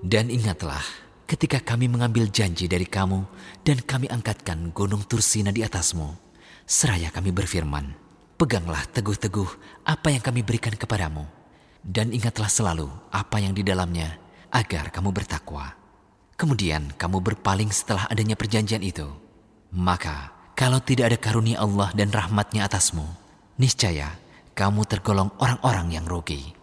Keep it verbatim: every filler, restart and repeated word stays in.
Dan ingatlah ketika kami mengambil janji dari kamu dan kami angkatkan gunung Tursina di atasmu, seraya kami berfirman, peganglah teguh-teguh apa yang kami berikan kepadamu, dan ingatlah selalu apa yang di dalamnya agar kamu bertakwa. Kemudian kamu berpaling setelah adanya perjanjian itu. Maka kalau tidak ada karunia Allah dan rahmatnya atasmu, niscaya kamu tergolong orang-orang yang rugi.